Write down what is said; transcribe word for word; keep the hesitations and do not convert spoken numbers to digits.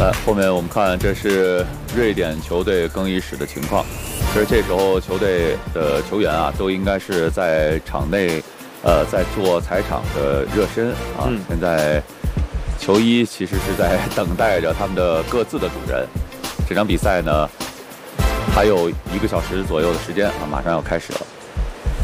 来，后面我们看这是瑞典球队更衣室的情况。其实这时候球队的球员啊，都应该是在场内，呃，在做踩场的热身啊。嗯、现在球衣其实是在等待着他们的各自的主人。这场比赛呢，还有一个小时左右的时间啊，马上要开始了。